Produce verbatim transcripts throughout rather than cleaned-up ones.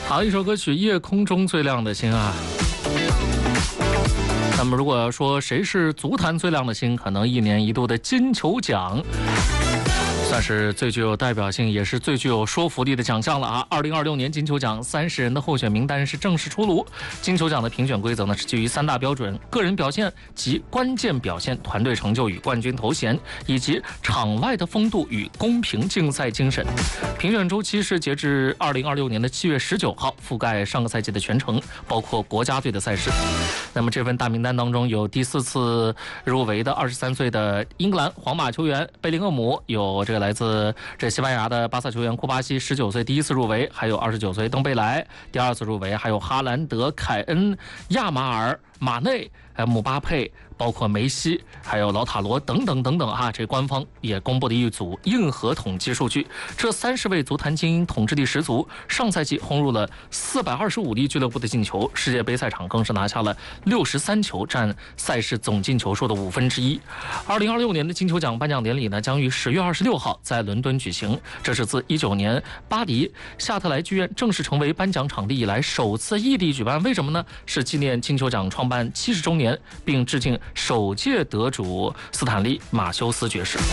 好，一首歌曲《夜空中最亮的星》啊。那么如果要说谁是足坛最亮的星，可能一年一度的金球奖算是最具有代表性，也是最具有说服力的奖项了啊！二零二六年金球奖三十人的候选名单是正式出炉。金球奖的评选规则呢是基于三大标准：个人表现及关键表现、团队成就与冠军头衔，以及场外的风度与公平竞赛精神。评选周期是截至二零二六年的七月十九号，覆盖上个赛季的全程，包括国家队的赛事。那么这份大名单当中有第四次入围的二十三岁的英格兰皇马球员贝林厄姆，有这个来自这西班牙的巴萨球员库巴西，十九岁第一次入围，还有二十九岁登贝莱第二次入围，还有哈兰德、凯恩、亚马尔、马内、姆巴佩，包括梅西，还有劳塔罗等等等等啊！这官方也公布的一组硬核统计数据，这三十位足坛精英统治力十足，上赛季轰入了四百二十五粒俱乐部的进球，世界杯赛场更是拿下了六十三球，占赛事总进球数的五分之一。二零二六年的金球奖颁奖典礼呢，将于十月二十六号在伦敦举行，这是自一九年巴黎夏特莱剧院正式成为颁奖场地以来首次异地举办。为什么呢？是纪念金球奖创办七十周年，并致敬首届得主斯坦利·马修斯爵士。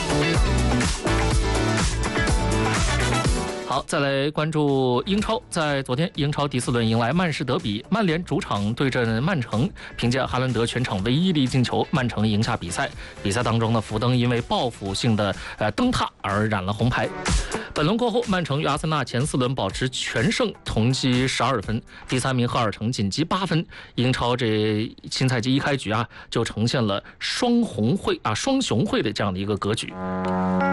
好，再来关注英超。在昨天，英超第四轮迎来曼市德比，曼联主场对阵曼城，凭借哈兰德全场唯一一粒进球，曼城赢下比赛。比赛当中呢，福登因为报复性的呃蹬踏而染了红牌。本轮过后，曼城与阿森纳前四轮保持全胜，同积十二分，第三名赫尔城仅积八分。英超这新赛季一开局啊，就呈现了双红会啊双雄会的这样的一个格局。